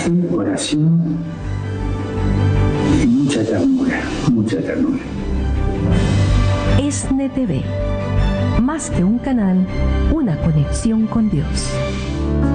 oración y mucha ternura, mucha ternura. ESNE TV, más que un canal, una conexión con Dios.